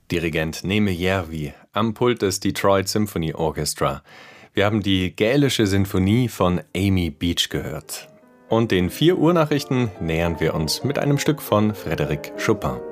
Dirigent Neeme Järvi am Pult des Detroit Symphony Orchestra. Wir haben die Gälische Sinfonie von Amy Beach gehört. Und den 4 Uhr Nachrichten nähern wir uns mit einem Stück von Frédéric Chopin.